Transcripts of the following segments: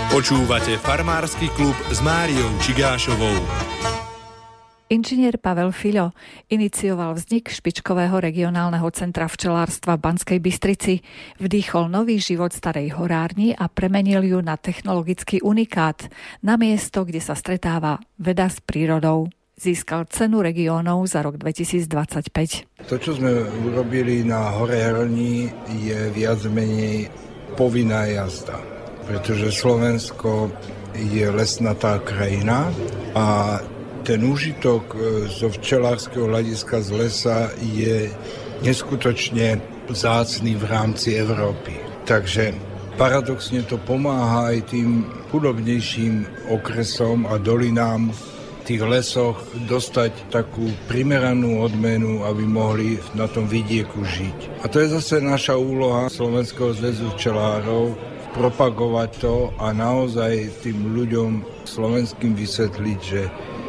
Počúvate Farmársky klub s Máriou Čigášovou. Inžinier Pavel Fiľo inicioval vznik špičkového regionálneho centra včelárstva v Banskej Bystrici. Vdýchol nový život starej horárni a premenil ju na technologický unikát, na miesto, kde sa stretáva veda s prírodou. Získal cenu regiónov za rok 2025. To, čo sme urobili na Hore Hroni, je viac menej povinná jazda, pretože Slovensko je lesnatá krajina a ten úžitok zo včelárskeho hľadiska z lesa je neskutočne vzácny v rámci Európy. Takže paradoxne to pomáha aj tým chudobnejším okresom a dolinám v tých lesoch dostať takú primeranú odmenu, aby mohli na tom vidieku žiť. A to je zase naša úloha Slovenského zväzu včelárov, propagovať to a naozaj tým ľuďom slovenským vysvetliť, že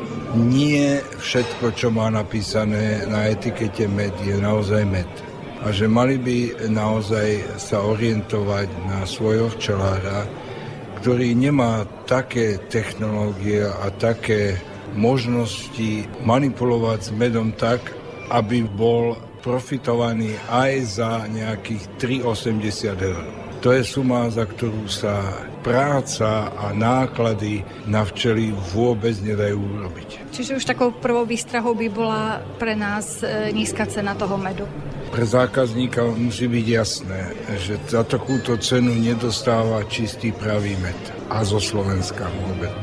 nie všetko, čo má napísané na etikete med, je naozaj med. A že mali by naozaj sa orientovať na svojho včelára, ktorý nemá také technológie a také možnosti manipulovať s medom tak, aby bol profitovaný aj za nejakých 3,80 €. To je suma, za ktorú sa práca a náklady na včely vôbec nedajú urobiť. Čiže už takou prvou výstrahou by bola pre nás nízka cena toho medu? Pre zákazníka musí byť jasné, že za takúto cenu nedostáva čistý pravý med. A zo Slovenska vôbec.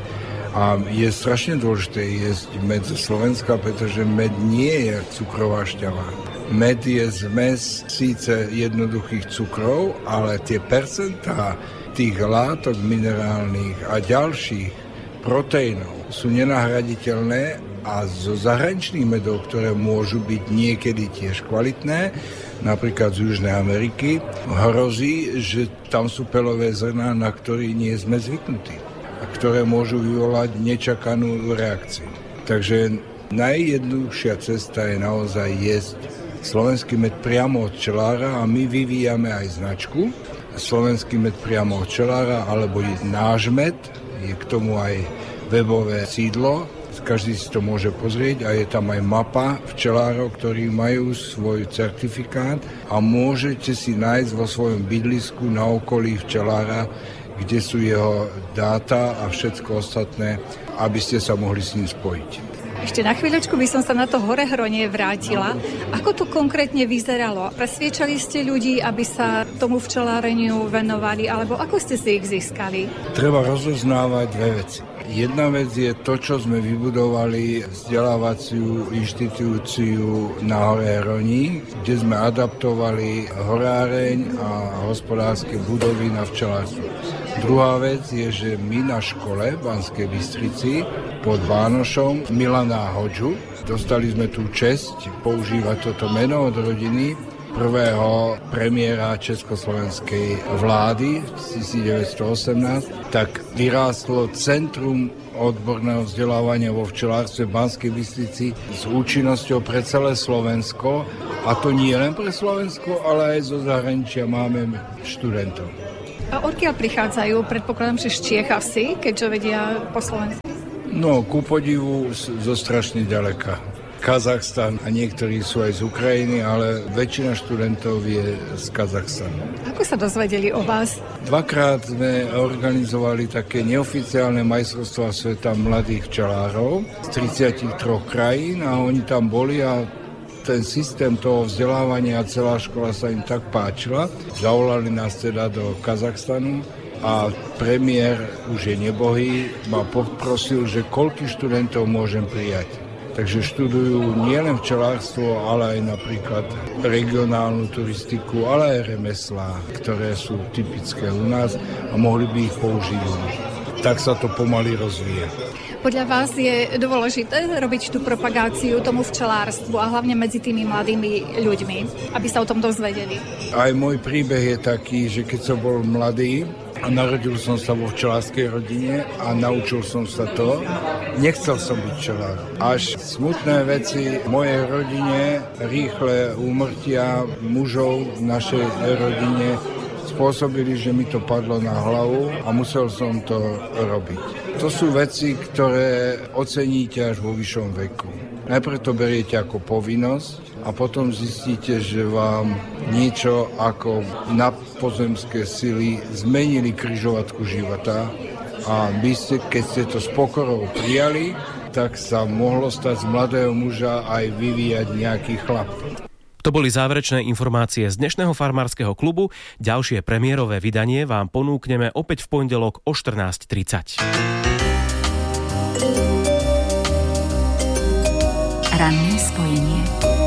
A je strašne dôležité jesť med zo Slovenska, pretože med nie je cukrová šťava. Med je zmes síce jednoduchých cukrov, ale tie percentá tých látok minerálnych a ďalších proteínov sú nenahraditeľné a zo zahraničných medov, ktoré môžu byť niekedy tiež kvalitné, napríklad z Južnej Ameriky, hrozí, že tam sú pelové zrná, na ktoré nie sme zvyknutí a ktoré môžu vyvolať nečakanú reakciu. Takže najjednoduchšia cesta je naozaj jesť slovenský med priamo od včelára a my vyvíjame aj značku slovenský med priamo od včelára alebo náš med, je k tomu aj webové sídlo, každý si to môže pozrieť a je tam aj mapa včelárov, ktorí majú svoj certifikát a môžete si nájsť vo svojom bydlisku na okolí včelára, kde sú jeho dáta a všetko ostatné, aby ste sa mohli s ním spojiť. Ešte na chvíľočku by som sa na to Hore Hronie vrátila. Ako to konkrétne vyzeralo? Presviečali ste ľudí, aby sa tomu včeláreniu venovali, alebo ako ste si ich získali? Treba rozoznávať dve veci. Jedna vec je to, čo sme vybudovali vzdelávaciu inštitúciu na Hore Hroni, kde sme adaptovali horáreň a hospodárske budovy na včelárstvo. Druhá vec je, že my na škole v Banskej Bystrici pod Vánošom Milana Hodžu dostali sme tú česť používať toto meno od rodiny prvého premiéra československej vlády v 1918, tak vyrástlo Centrum odborného vzdelávania vo včelárstve v Banskej Bystrici s účinnosťou pre celé Slovensko, a to nie len pre Slovensko, ale aj zo zahraničia máme študentov. A odkiaľ prichádzajú? Predpokladám, že z Čiech asi, keďže vedia po Slovensku. No, ku podivu zo strašne ďaleka. Kazachstan a niektorí sú aj z Ukrajiny, ale väčšina študentov je z Kazachstanu. Ako sa dozvedeli o vás? Dvakrát sme organizovali také neoficiálne majstrovstvá sveta mladých včelárov z 33 krajín a oni tam boli a ten systém toho vzdelávania a celá škola sa im tak páčila. Zavolali nás teda do Kazachstanu a premiér, už je nebohý, ma poprosil, že koľko študentov môžem prijať. Takže študujú nielen včelárstvo, ale aj napríklad regionálnu turistiku, ale aj remeslá, ktoré sú typické u nás a mohli by ich použiť. Tak sa to pomaly rozvíja. Podľa vás je dôležité robiť tú propagáciu tomu včelárstvu a hlavne medzi tými mladými ľuďmi, aby sa o tom dozvedeli? Aj môj príbeh je taký, že keď som bol mladý, a narodil som sa vo včelárskej rodine a naučil som sa to. Nechcel som byť včelár. Až smutné veci v mojej rodine, rýchle úmrtia mužov v našej rodine spôsobili, že mi to padlo na hlavu a musel som to robiť. To sú veci, ktoré oceníte až vo vyššom veku. Najprv to beriete ako povinnosť a potom zistíte, že vám niečo ako nadpozemské sily zmenili križovatku života a vy ste, keď ste to s pokorou prijali, tak sa mohlo stať z mladého muža aj vyvíjať nejaký chlap. To boli záverečné informácie z dnešného farmárskeho klubu. Ďalšie premiérové vydanie vám ponúkneme opäť v pondelok o 14:30. Ranné spojenie.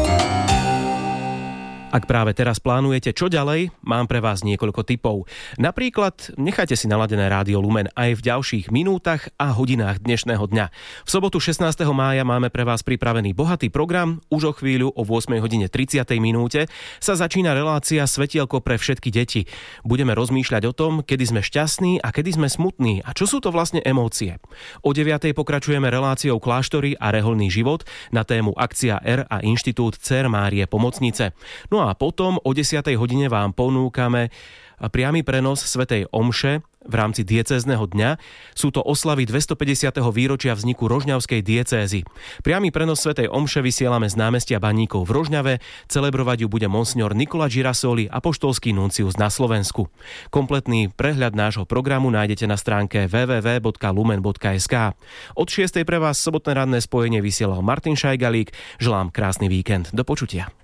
Ak práve teraz plánujete, čo ďalej, mám pre vás niekoľko tipov. Napríklad nechajte si naladené Rádio Lumen aj v ďalších minútach a hodinách dnešného dňa. V sobotu 16. mája máme pre vás pripravený bohatý program. Už o chvíľu o 8:30 sa začína relácia Svetielko pre všetky deti. Budeme rozmýšľať o tom, kedy sme šťastní a kedy sme smutní a čo sú to vlastne emócie. O 9:00 pokračujeme reláciou Kláštory a rehoľný život na tému Akcia R a Inštitút Dcér Márie Pomocnice. No a potom o 10:00 vám ponúkame priamy prenos svätej omše v rámci diecézneho dňa. Sú to oslavy 250. výročia vzniku Rožňavskej diecézy. Priamy prenos svätej omše vysielame z námestia Baníkov v Rožňave. Celebrovať ju bude monsignor Nikola Girasoli, apoštolský nuncius na Slovensku. Kompletný prehľad nášho programu nájdete na stránke www.lumen.sk. Od 6:00 pre vás sobotné ranné spojenie vysielal Martin Šajgalík. Želám krásny víkend. Do počutia.